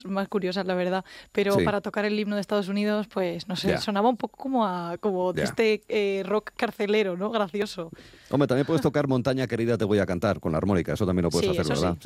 más curiosas, la verdad. Pero Sí, para tocar el himno de Estados Unidos, pues no sé, ya, sonaba un poco como de ya. este rock carcelero, ¿no? Gracioso. Hombre, también puedes tocar Montaña querida te voy a cantar con la armónica, eso también lo puedes Sí, hacer, eso ¿verdad? sí.